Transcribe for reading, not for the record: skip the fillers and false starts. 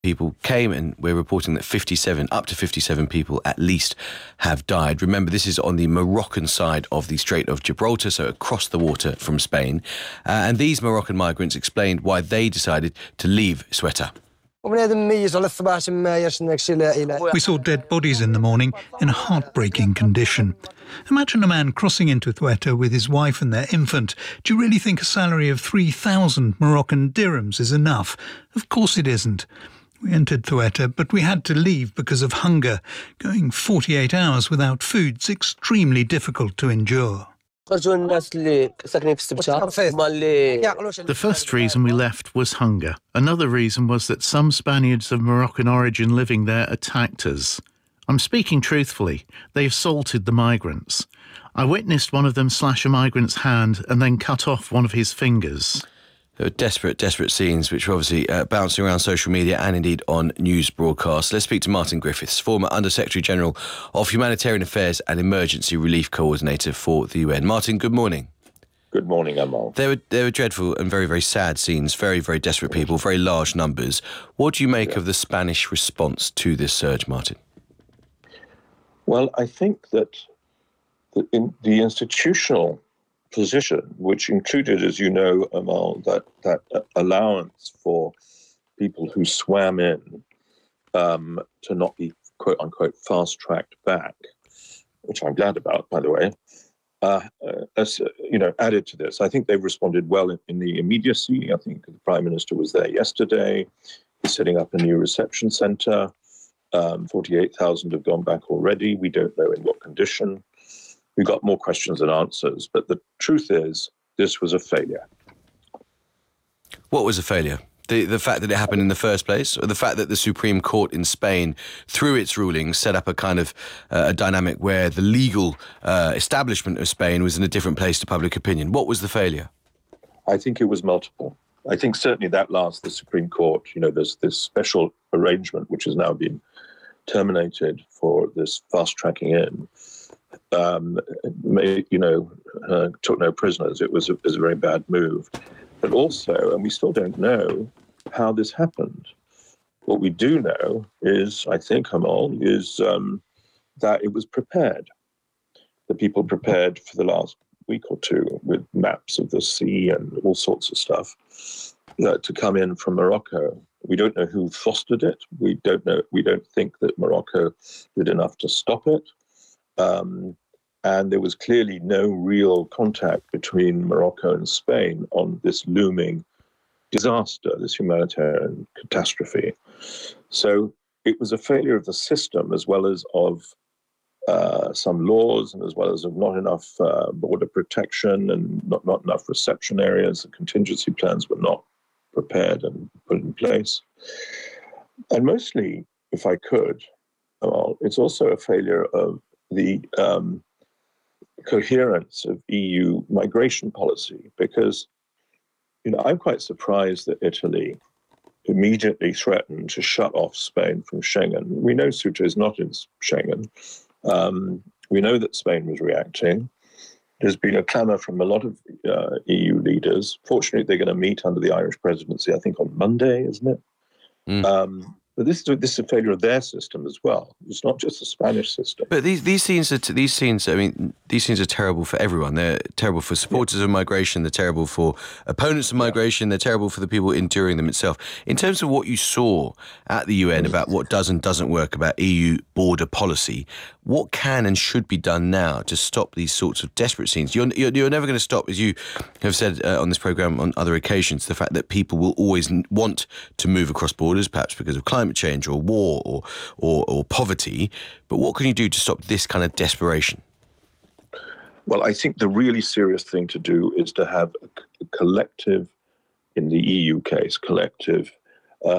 people came, and we're reporting that up to 57 people at least have died. Remember, this is on the Moroccan side of the Strait of Gibraltar, so across the water from Spain. And these Moroccan migrants explained why they decided to leave Ceuta. We saw dead bodies in the morning in a heartbreaking condition. Imagine a man crossing into Ceuta with his wife and their infant. Do you really think a salary of 3,000 Moroccan dirhams is enough? Of course it isn't. We entered Ceuta, but we had to leave because of hunger. Going 48 hours without food's extremely difficult to endure. The first reason we left was hunger. Another reason was that some Spaniards of Moroccan origin living there attacked us. I'm speaking truthfully. They assaulted the migrants. I witnessed one of them slash a migrant's hand and then cut off one of his fingers. There were desperate scenes which were obviously bouncing around social media and indeed on news broadcasts. Let's speak to Martin Griffiths, former Under-Secretary General of Humanitarian Affairs and Emergency Relief Coordinator for the UN. Martin, good morning. Good morning, Amal. There were dreadful and very, very sad scenes, very, very desperate people, very large numbers. What do you make of the Spanish response to this surge, Martin? Well, I think that in the institutional position, which included, as you know, Amal, that allowance for people who swam in to not be, quote unquote, fast-tracked back, which I'm glad about, by the way, added to this. I think they've responded well in the immediacy. I think the Prime Minister was there yesterday. He's setting up a new reception centre. 48,000 have gone back already. We don't know in what condition. We got more questions than answers, but the truth is, this was a failure. What was a failure? The fact that it happened in the first place, or the fact that the Supreme Court in Spain, through its rulings, set up a kind of a dynamic where the legal establishment of Spain was in a different place to public opinion? What was the failure? I think it was multiple. I think certainly that last, the Supreme Court, there's this special arrangement which has now been terminated for this fast-tracking in. Took no prisoners. It was a very bad move. But also, and we still don't know how this happened. What we do know is, I think, Amal, is that it was prepared. The people prepared for the last week or two with maps of the sea and all sorts of stuff to come in from Morocco. We don't know who fostered it. We don't think that Morocco did enough to stop it. And there was clearly no real contact between Morocco and Spain on this looming disaster, this humanitarian catastrophe. So it was a failure of the system as well as of some laws and as well as of not enough border protection and not enough reception areas. The contingency plans were not prepared and put in place. And mostly, if I could, well, it's also a failure of the coherence of EU migration policy, because I'm quite surprised that Italy immediately threatened to shut off Spain from Schengen. We know Ceuta is not in Schengen. We know that Spain was reacting. There's been a clamour from a lot of EU leaders. Fortunately, they're going to meet under the Irish presidency, I think, on Monday, isn't it? But this is a failure of their system as well. It's not just the Spanish system. But these scenes are terrible for everyone. They're terrible for supporters of migration. They're terrible for opponents of migration. They're terrible for the people enduring them itself. In terms of what you saw at the UN about what does and doesn't work about EU border policy, what can and should be done now to stop these sorts of desperate scenes? You're never going to stop, as you have said on this programme on other occasions, the fact that people will always want to move across borders, perhaps because of climate change or war or poverty. But what can you do to stop this kind of desperation? Well, I think the really serious thing to do is to have a collective, in the EU case, collective